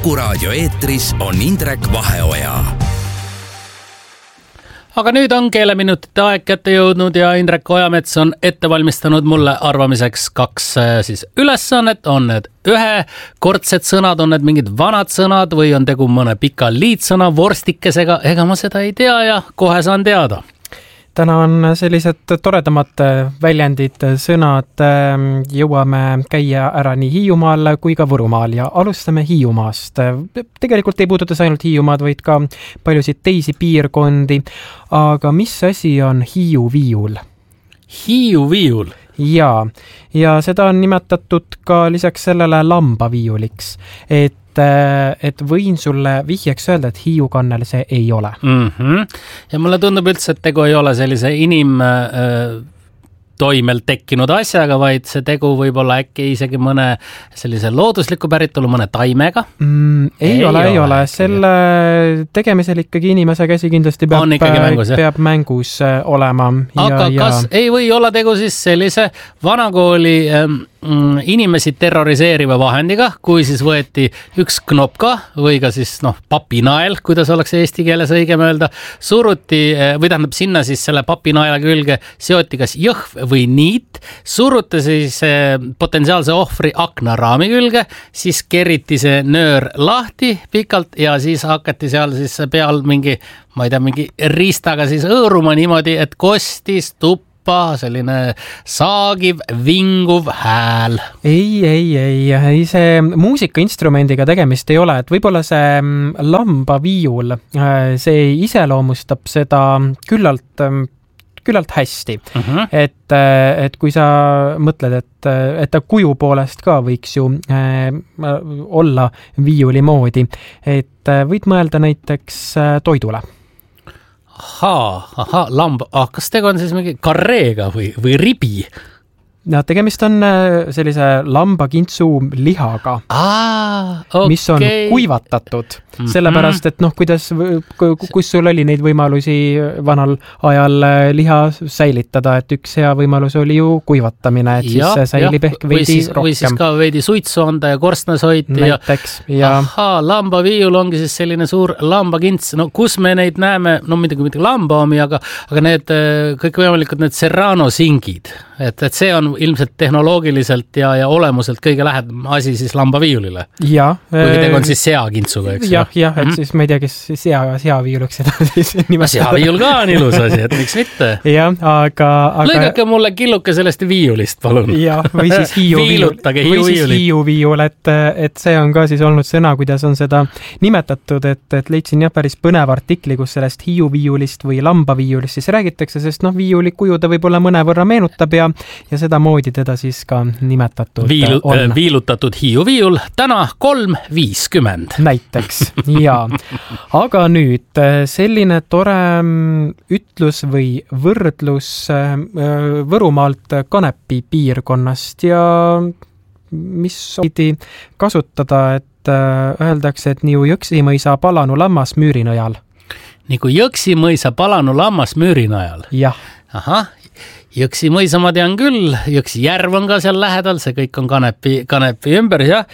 Kuku raadio eetris on Indrek Vaheoja. Aga nüüd on keeleminutite aeg kätte jõudnud ja Indrek Ojamets on ette valmistanud mulle arvamiseks 2 siis ülesannet. On need ühekordsed sõnad, on need mingid vanad sõnad või on tegu mõne pika liitsõna vorstikesega? Ega ma seda ei tea ja kohe saan teada. Täna on sellised toredamad väljendid, sõnad, jõuame käia ära nii Hiiumaal kui ka Võrumaal ja alustame Hiiumaast. Tegelikult ei puuduta ainult Hiiumaad, vaid ka paljusid teisi piirkondi, aga mis asi on Hiiu-viiul? Hiiu-viiul? Ja seda on nimetatud ka lisaks sellele lambaviiuliks, et võin sulle vihjeks öelda, et Hiiu-kannel see ei ole. Ja mulle tundub üldse, et tegu ei ole sellise toimel tekkinud asjaga, vaid see tegu võib olla äkki isegi mõne sellise loodusliku päritolu, mõne taimega. Ei ole. Selle tegemisel ikkagi inimese käsi kindlasti peab mängus olema. Aga kas ei või olla tegu siis sellise vanakooli inimesi terroriseeriva vahendiga, kui siis võeti üks knopka või ka siis papinael, kuidas oleks eesti keeles õigem öelda, suruti või tähendab sinna siis selle papinaela külge seoti kas jõhv või niit, suruti siis potentsiaalse ohvri aknaraami külge, siis keriti see nöör lahti pikalt ja siis hakati seal siis peal mingi riistaga siis õõruma niimoodi, et kostis selline saagiv, vinguv hääl. Ei, see muusikainstrumendiga tegemist ei ole, et võib-olla see lambaviiul, see iseloomustab seda küllalt hästi. Et kui sa mõtled, et ta kuju poolest ka võiks ju olla viiuli moodi, et võid mõelda näiteks toidule. Lamb. Kas tegu on siis mingi karreega või ribi? No, tegemist on sellise lambakintsu lihaga, mis on kuivatatud. Sellepärast, et kus sul oli neid võimalusi vanal ajal liha säilitada, et üks hea võimalus oli ju kuivatamine, et siis see säilib ehk veidi rohkem. Või siis ka veidi suitsu anda ja korstnas hoiti. Näiteks, lambaviiul ongi siis selline suur lambakints. Kus me neid näeme, mitte lambaomi, aga need kõikvõimalikud need serrano singid. Et see on ilmselt tehnoloogiliselt ja olemuselt kõige lähedam asi siis lambaviiulile. Kuigi tegu on siis seakintsuga, eks? Et siis ma ei tea, kes seaviiuluks seda siis nimetada. Seaviiul ka on ilus asi, et miks mitte? Aga lõigake mulle killuke sellest viiulist, palun. Või siis hiiuviiul, et see on ka siis olnud sõna, kuidas on seda nimetatud, et leidsin päris põnev artikli, kus sellest hiiuviiulist või lambaviiulist siis räägitakse, sest viiuli kuju ta võib-olla mõnevõrra meenutab ja sedamoodi teda siis ka nimetatud on. Viilutatud hiiuviiul, täna 3.50. Näiteks, aga nüüd selline tore ütlus või võrdlus Võrumaalt Kanepi piirkonnast ja mis sooviti kasutada, et öeldakse, et nii Jõksimõisa palanu lammas Müürinojal. Nagu Jõksimõisa palanu lammas Müürinojal? Jah. Jõksimõisa ma tean küll, Jõksijärv on ka seal lähedal, see kõik on Kanepi ümber, jah.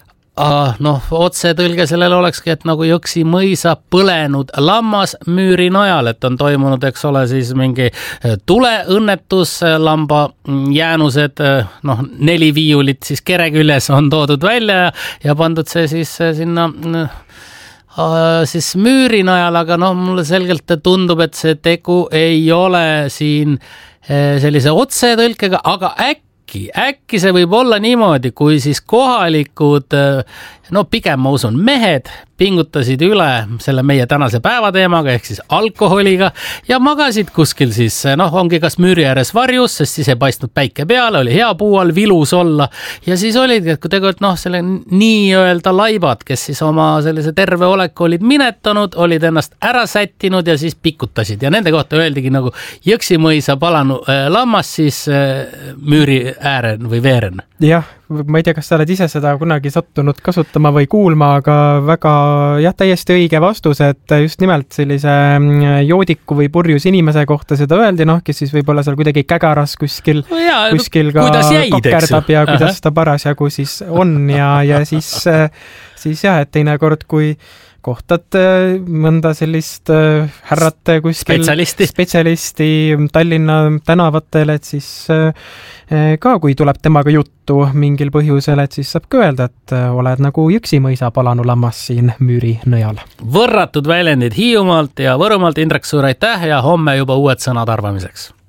Otse tõlge sellele olekski, et nagu Jõksimõisa põlenud lammas Müürinojal, et on toimunud, eks ole, siis mingi tuleõnnetus, lamba jäänused, 4 viiulit siis kere küljes on toodud välja ja pandud see siis sinna siis Müürinojal, aga mulle selgelt tundub, et see tegu ei ole siin sellise otsetõlkega, aga äkki see võib olla niimoodi, kui siis kohalikud, pigem ma usun mehed, pingutasid üle selle meie tänase päevateemaga ehk siis alkoholiga ja magasid kuskil siis, ongi kas müüri ääres varjus, sest siis ei paistnud päike peale, oli hea puu all vilus olla ja siis olidki, et kui tegelikult selle nii-öelda laibad, kes siis oma sellise terve oleku olid minetanud, olid ennast ära sättinud ja siis pikutasid ja nende kohta öeldigi nagu Jõksimõisa palanu lammas siis müüri äären või veeren. Jah, ma ei tea, kas sa oled ise seda kunagi sattunud kasutama või kuulma, aga väga täiesti õige vastus, et just nimelt sellise joodiku või purjus inimese kohta seda öeldi, kes siis võib-olla seal kuidagi kägaras kuskil ka kakerdab ja kuidas ta parasjagu siis on ja siis jah, et teinekord, kui kohtad mõnda sellist härrat kuskil spetsialisti Tallinna tänavatel, et siis ka kui tuleb temaga juttu mingil põhjusel, et siis saab ka öelda, et oled nagu Jõksi-Mõisa palanu lammas siin müüri nõjal. Võrratud väljendid Hiiumaalt ja Võrumaalt. Indrek, suur aitäh ja homme juba uued sõnad arvamiseks.